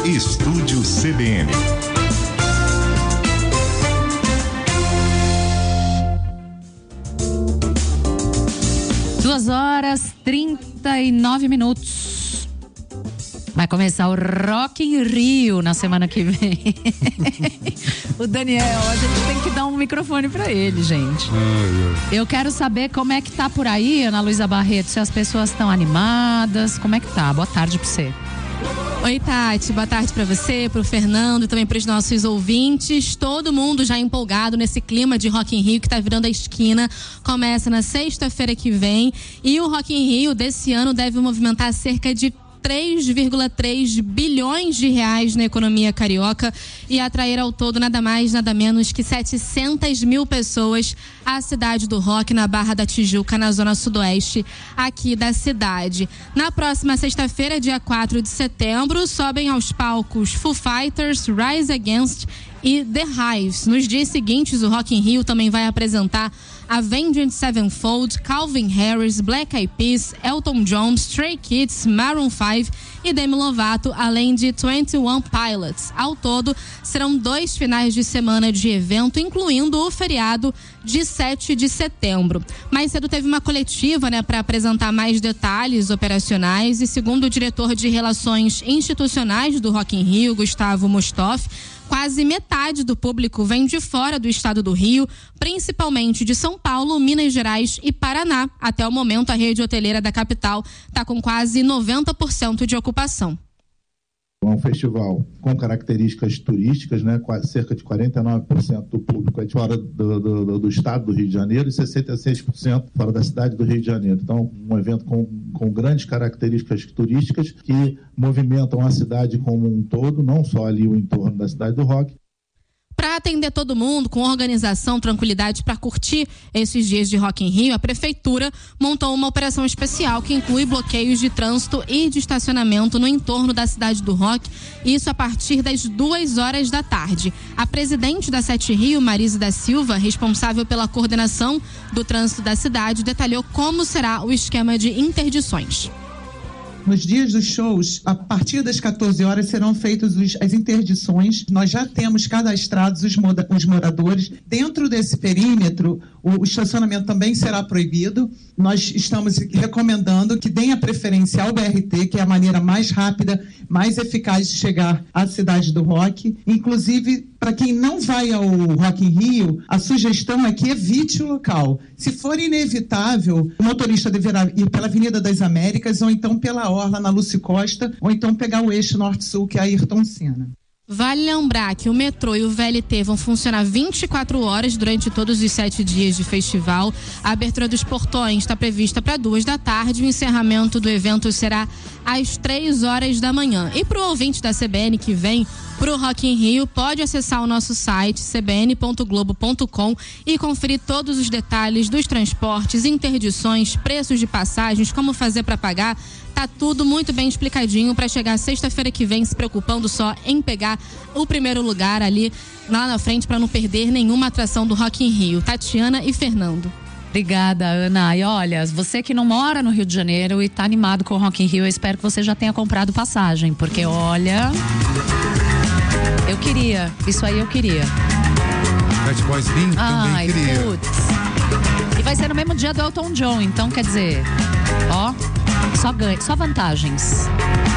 Estúdio CBN. 2h39. Vai começar o Rock in Rio na semana que vem. O Daniel, a gente tem que dar um microfone pra ele, gente. Eu quero saber como é que tá por aí, Ana Luísa Barreto, se as pessoas estão animadas, como é que tá? Boa tarde pra você. Oi, Tati, boa tarde pra você, pro Fernando e também pros nossos ouvintes. Todo mundo já empolgado nesse clima de Rock in Rio que tá virando a esquina. Começa na sexta-feira que vem e o Rock in Rio desse ano deve movimentar cerca de 3,3 bilhões de reais na economia carioca e atrair ao todo nada mais, nada menos que 700 mil pessoas à cidade do rock na Barra da Tijuca, na zona sudoeste aqui da cidade. Na próxima sexta-feira, dia 4 de setembro, sobem aos palcos Foo Fighters, Rise Against e The Hives. Nos dias seguintes, o Rock in Rio também vai apresentar Avenged Sevenfold, Calvin Harris, Black Eyed Peas, Elton John, Stray Kids, Maroon 5 e Demi Lovato, além de 21 Pilots. Ao todo, serão 2 finais de semana de evento, incluindo o feriado de 7 de setembro. Mais cedo teve uma coletiva, para apresentar mais detalhes operacionais e, segundo o diretor de Relações Institucionais do Rock in Rio, Gustavo Mostoff, quase metade do público vem de fora do estado do Rio, principalmente de São Paulo, Minas Gerais e Paraná. Até o momento, a rede hoteleira da capital está com quase 90% de ocupação. É um festival com características turísticas, cerca de 49% do público é de fora do estado do Rio de Janeiro e 66% fora da cidade do Rio de Janeiro. Então, um evento com grandes características turísticas que movimentam a cidade como um todo, não só ali o entorno da cidade do rock. Para atender todo mundo, com organização, tranquilidade, para curtir esses dias de Rock in Rio, a Prefeitura montou uma operação especial que inclui bloqueios de trânsito e de estacionamento no entorno da cidade do rock, isso a partir das 2h da tarde. A presidente da Sete Rio, Marise da Silva, responsável pela coordenação do trânsito da cidade, detalhou como será o esquema de interdições. Nos dias dos shows, a partir das 14 horas serão feitas as interdições. Nós já temos cadastrados os moradores. Dentro desse perímetro, o estacionamento também será proibido. Nós estamos recomendando que deem a preferência ao BRT, que é a maneira mais rápida, mais eficaz de chegar à cidade do rock. Inclusive, para quem não vai ao Rock in Rio, a sugestão é que evite o local. Se for inevitável, o motorista deverá ir pela Avenida das Américas ou então pela Orla na Lúcio Costa, ou então pegar o eixo Norte-Sul, que é a Ayrton Senna. Vale lembrar que o metrô e o VLT vão funcionar 24 horas durante todos os 7 dias de festival. A abertura dos portões está prevista para 2 da tarde. O encerramento do evento será às 3 horas da manhã. E para o ouvinte da CBN que vem pro Rock in Rio, pode acessar o nosso site cbn.globo.com e conferir todos os detalhes dos transportes, interdições, preços de passagens, como fazer para pagar. Tá tudo muito bem explicadinho para chegar sexta-feira que vem se preocupando só em pegar o primeiro lugar ali lá na frente para não perder nenhuma atração do Rock in Rio. Tatiana e Fernando. Obrigada, Ana. E olha, você que não mora no Rio de Janeiro e tá animado com o Rock in Rio, eu espero que você já tenha comprado passagem, porque olha, eu queria, isso aí eu queria. Bad Boys Bean também queria. Putz. E vai ser no mesmo dia do Elton John, então quer dizer, ó, só vantagens.